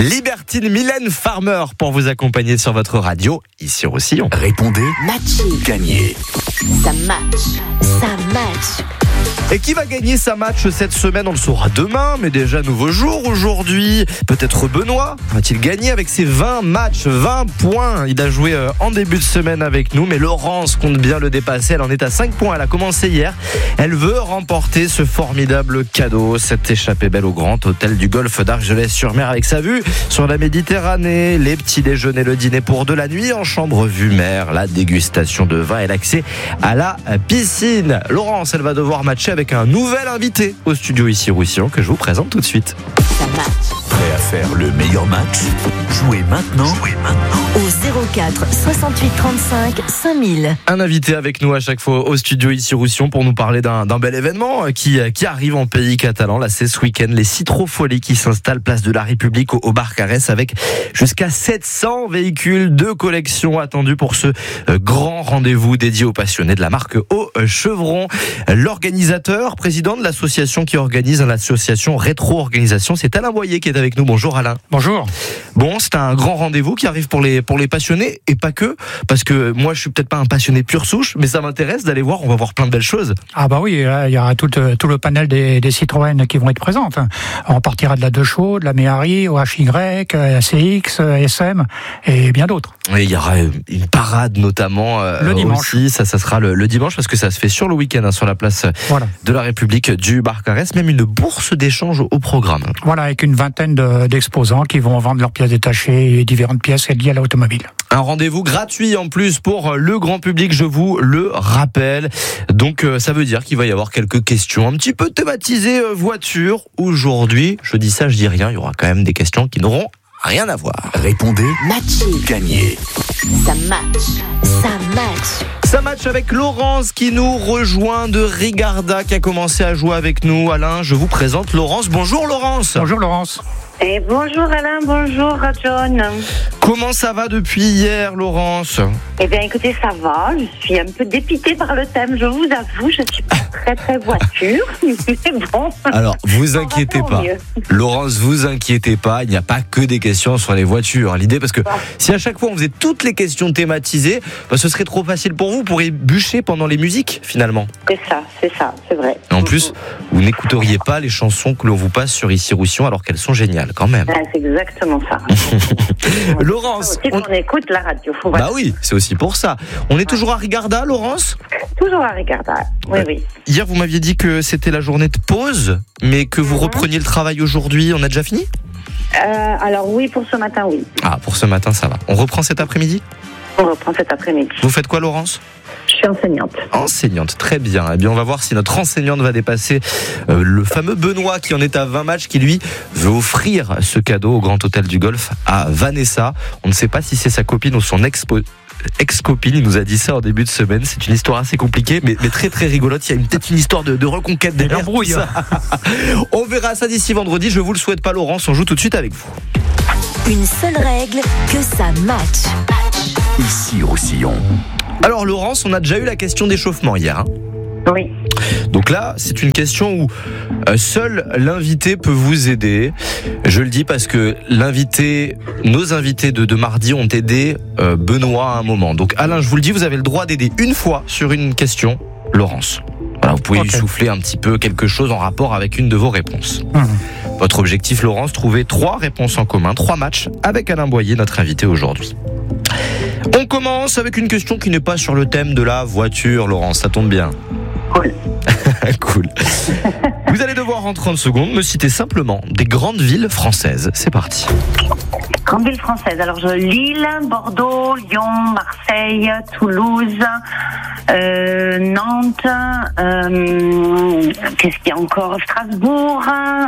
Libertine Mylène Farmer pour vous accompagner sur votre radio, ici au Roussillon. Répondez, Matchy. gagnez. Ça match. Et qui va gagner sa match cette semaine? On le saura demain, mais déjà nouveau jour aujourd'hui. Peut-être Benoît va-t-il gagner avec ses 20 matchs, 20 points. Il a joué en début de semaine avec nous, mais Laurence compte bien le dépasser. Elle en est à 5 points, elle a commencé hier. Elle veut remporter ce formidable cadeau, cette échappée belle au Grand Hôtel du Golfe d'Argelès-sur-Mer avec sa vue sur la Méditerranée, les petits déjeuners, le dîner pour deux, la nuit en chambre vue mer, la dégustation de vin et l'accès à la piscine. Laurence, elle va devoir matcher avec un nouvel invité au studio ici Roussillon que je vous présente tout de suite. Ça match. Prêt à faire le meilleur match? Jouez maintenant. Au 04 68 35 5000. Un invité avec nous à chaque fois au studio ici Roussillon pour nous parler d'un bel événement qui arrive en pays catalan. Là, c'est ce week-end, les Citrofolies qui s'installent place de la République au Barcarès avec jusqu'à 700 véhicules de collection attendus pour ce grand rendez-vous dédié aux passionnés de la marque Au Chevron. L'organisateur, président de l'association qui organise, l'association Rétro-Organisation, c'est Alain Boyer qui est avec nous. Bonjour Alain. Bonjour. Bon, c'est un grand rendez-vous qui arrive pour les passionnés et pas que, parce que moi je suis peut-être pas un passionné pure souche, mais ça m'intéresse d'aller voir, on va voir plein de belles choses. Ah bah oui, là, il y aura tout le panel des Citroën qui vont être présentes. On partira de la De Chaux, de la Méhari, au HY, ACX, SM et bien d'autres. Et il y aura une parade notamment le dimanche. Aussi, ça sera le dimanche parce que ça se fait sur le week-end sur la place de la République du Barcarès, même une bourse d'échange au programme. Voilà, avec une vingtaine d'exposants qui vont vendre leurs pièces détachées et différentes pièces liées à l'automobile. Un rendez-vous gratuit en plus pour le grand public, je vous le rappelle. Donc ça veut dire qu'il va y avoir quelques questions un petit peu thématisées voiture. Aujourd'hui, je dis ça, je dis rien, il y aura quand même des questions qui n'auront rien à voir. Répondez, Matchy. gagnez. Ça match. Ça match avec Laurence qui nous rejoint de Rigarda, qui a commencé à jouer avec nous. Alain, je vous présente Laurence. Bonjour Laurence. Bonjour Laurence. Et bonjour Alain, bonjour John. Comment ça va depuis hier Laurence? Eh bien écoutez, ça va, je suis un peu dépitée par le thème, je vous avoue, je suis pas très voiture, mais bon. Alors, vous inquiétez va pas. mieux. Laurence, vous inquiétez pas, il n'y a pas que des questions sur les voitures. L'idée, parce que si à chaque fois on faisait toutes les questions thématisées, ce serait trop facile pour vous, vous pourriez bûcher pendant les musiques finalement. C'est ça, c'est vrai. Et en plus, vous n'écouteriez pas les chansons que l'on vous passe sur Ici Roussillon alors qu'elles sont géniales quand même. Ah, c'est exactement ça. Laurence, on écoute la radio. Voilà. Bah oui, c'est aussi pour ça. On est toujours à Rigarda, Laurence? Toujours à Rigarda, oui. Hier, vous m'aviez dit que c'était la journée de pause, mais que vous repreniez le travail aujourd'hui. On a déjà fini? Alors oui, pour ce matin, oui. Ah, pour ce matin, ça va. On reprend cet après-midi? On reprend cet après-midi. Vous faites quoi, Laurence? Je suis enseignante. Enseignante, très bien. Eh bien, on va voir si notre enseignante va dépasser le fameux Benoît qui en est à 20 matchs, qui lui veut offrir ce cadeau au Grand Hôtel du Golfe à Vanessa. On ne sait pas si c'est sa copine ou son ex-copine. Il nous a dit ça en début de semaine. C'est une histoire assez compliquée, mais très très rigolote. Il y a peut-être une histoire de reconquête derrière. L'embrouille. Ça. On verra ça d'ici vendredi. Je vous le souhaite pas, Laurence. On joue tout de suite avec vous. Une seule règle, que ça match. Ici Roussillon. Alors Laurence, on a déjà eu la question d'échauffement hier. Oui. Donc là, c'est une question où seul l'invité peut vous aider. Je le dis parce que nos invités de mardi ont aidé Benoît à un moment. Donc Alain, je vous le dis, vous avez le droit d'aider une fois sur une question Laurence. Voilà, vous pouvez lui souffler un petit peu quelque chose en rapport avec une de vos réponses. Votre objectif, Laurence, trouver 3 réponses en commun, 3 matchs avec Alain Boyer, notre invité aujourd'hui. On commence avec une question qui n'est pas sur le thème de la voiture, Laurence, ça tombe bien. Cool. Cool. Vous allez devoir en 30 secondes me citer simplement des grandes villes françaises. C'est parti. Grande ville française. Alors, Lille, Bordeaux, Lyon, Marseille, Toulouse, Nantes, qu'est-ce qu'il y a encore? Strasbourg,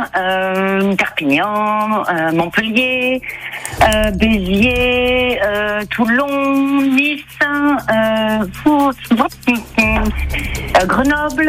Perpignan, Montpellier, Béziers, Toulon, Nice, Grenoble,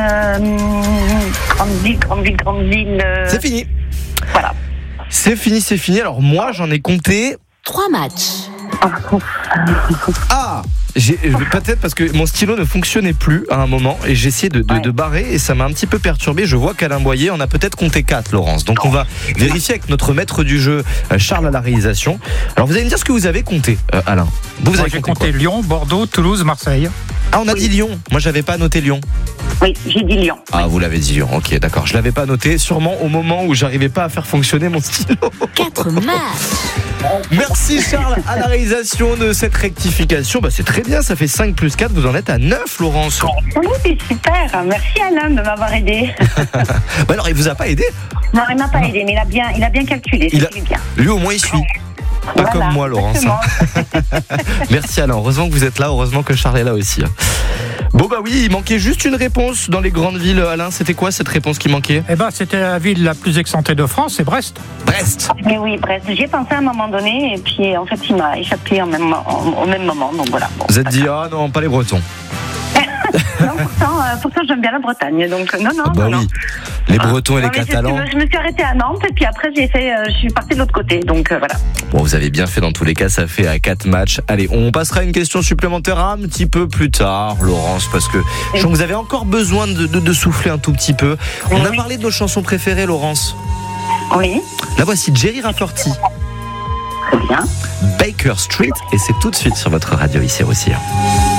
grande ville. C'est fini. Voilà. C'est fini. Alors moi, j'en ai compté 3 matchs. A, Peut-être parce que mon stylo ne fonctionnait plus à un moment et j'ai essayé de barrer et ça m'a un petit peu perturbé. Je vois qu'Alain Boyer en a peut-être compté 4, Laurence. Donc on va vérifier avec notre maître du jeu, Charles, à la réalisation. Alors vous allez me dire ce que vous avez compté, Alain. Vous avez J'ai compté quoi? Lyon, Bordeaux, Toulouse, Marseille. Ah, on a dit Lyon. Moi, j'avais pas noté Lyon. Oui, j'ai dit Lyon. Ah, vous l'avez dit Lyon. Ok, d'accord. Je l'avais pas noté, sûrement au moment où j'arrivais pas à faire fonctionner mon stylo. 4 matchs. Merci Charles à la réalisation de cette rectification. C'est très bien, ça fait 5 plus 4, vous en êtes à 9, Laurence. Oui, c'est super. Merci Alain de m'avoir aidé. Alors, il vous a pas aidé? Non, il m'a pas aidé, mais il a bien calculé. C'est bien. Lui, au moins, il suit. Pas Voilà, comme moi, Laurence. Merci Alain, heureusement que vous êtes là, heureusement que Charles est là aussi. Bon oui, il manquait juste une réponse dans les grandes villes. Alain, c'était quoi cette réponse qui manquait? C'était la ville la plus excentrée de France, c'est Brest. Brest. Mais oui, Brest. J'y ai pensé à un moment donné, et puis en fait, il m'a échappé au même moment. Donc voilà. Bon, vous êtes dit, ah non, pas les Bretons. Non, pourtant j'aime bien la Bretagne, donc non. Oui. Les Bretons et les Catalans. Je me suis arrêtée à Nantes et puis après je suis partie de l'autre côté, donc voilà. Bon, vous avez bien fait dans tous les cas, ça fait à 4 matchs. Allez, on passera à une question supplémentaire un petit peu plus tard, Laurence, parce que je sens que vous avez encore besoin de souffler un tout petit peu. On a parlé de nos chansons préférées, Laurence. Oui. La voici, Jerry Rafferty. Très bien. Baker Street, et c'est tout de suite sur votre radio ici aussi.